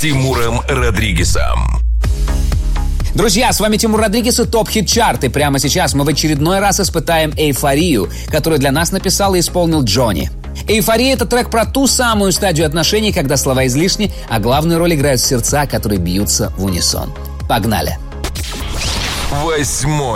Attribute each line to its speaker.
Speaker 1: Тимуром Родригезом.
Speaker 2: Друзья, с вами Тимур Родригез и ТОП Хит Чарт. И прямо сейчас мы в очередной раз испытаем эйфорию, которую для нас написал и исполнил Джонни. Эйфория — это трек про ту самую стадию отношений, когда слова излишни, а главную роль играют сердца, которые бьются в унисон. Погнали!
Speaker 1: 8